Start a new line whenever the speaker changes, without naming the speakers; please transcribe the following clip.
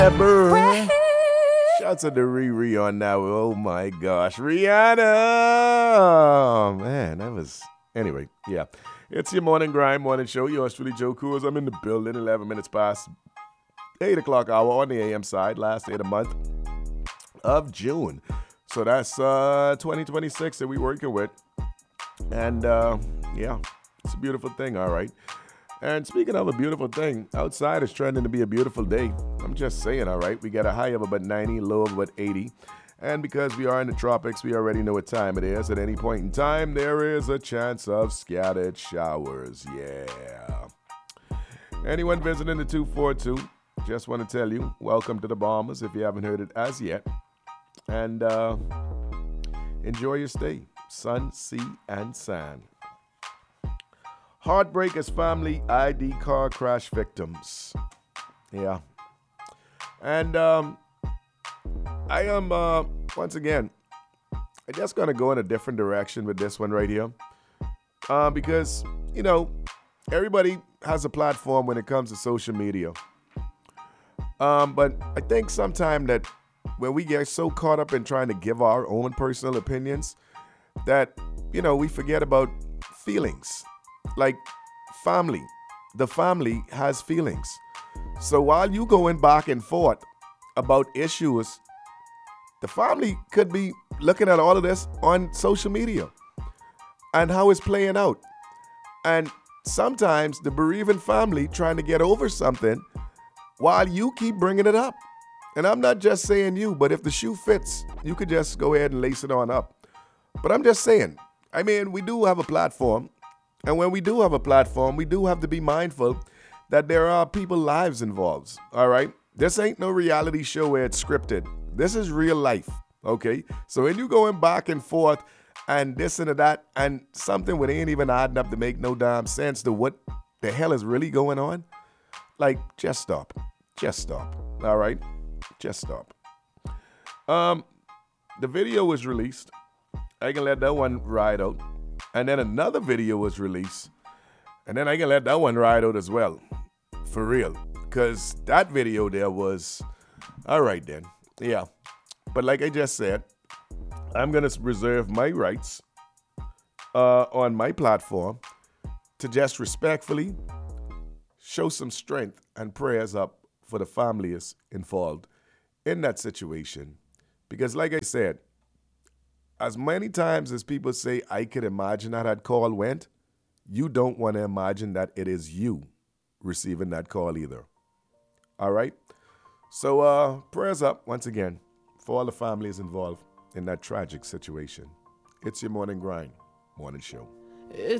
Ever. Shouts out to Riri on now. Oh my gosh. Rihanna. Man, that was. Anyway, yeah. It's your morning grind, morning show. Yours truly, Joe Coors. I'm in the building, 11 minutes past 8 o'clock hour on the AM side, last day of the month of June. So that's 2026 that we're working with. And yeah, it's a beautiful thing, all right. And speaking of a beautiful thing, outside is trending to be a beautiful day. I'm just saying, all right. We got a high of about 90, low of about 80. And because we are in the tropics, we already know what time it is. At any point in time, there is a chance of scattered showers. Yeah. Anyone visiting the 242, just want to tell you, welcome to the Bombers if you haven't heard it as yet. And enjoy your stay. Sun, sea, and sand. Heartbreak as family ID car crash victims. Yeah. And I am, once again, I just going to go in a different direction with this one right here. Because, you know, everybody has a platform when it comes to social media. But I think sometimes that when we get so caught up in trying to give our own personal opinions that, you know, we forget about feelings. Like family. The family has feelings. So while you going back and forth about issues, the family could be looking at all of this on social media and how it's playing out. And sometimes the bereaving family trying to get over something while you keep bringing it up. And I'm not just saying you, but if the shoe fits, you could just go ahead and lace it on up. But I'm just saying, I mean, we do have a platform. And when we do have a platform, we do have to be mindful that there are people's lives involved, all right? This ain't no reality show where it's scripted. This is real life, okay? So when you going back and forth and this and that and something that ain't even adding up to make no damn sense to what the hell is really going on, like, just stop. Just stop, all right? Just stop. The video was released. I can let that one ride out. And then another video was released. And then I can let that one ride out as well. For real. Because that video there was, all right then. Yeah. But like I just said, I'm going to reserve my rights on my platform to just respectfully show some strength and prayers up for the families involved in that situation. Because like I said, as many times as people say, I could imagine how that call went, you don't want to imagine that it is you receiving that call either. All right? So prayers up once again for all the families involved in that tragic situation. It's your morning grind, morning show.
It's